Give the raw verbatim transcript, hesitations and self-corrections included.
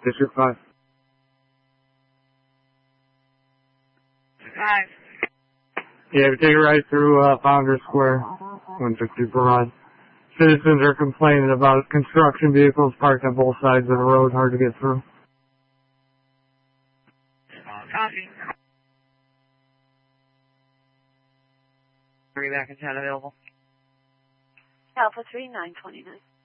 District five. Five. Yeah, we take it right through uh, Founder Square, one fifty Broad. Citizens are complaining about construction vehicles parked on both sides of the road, hard to get through. Copy. Are we back in town available? Alpha three nine twenty-nine.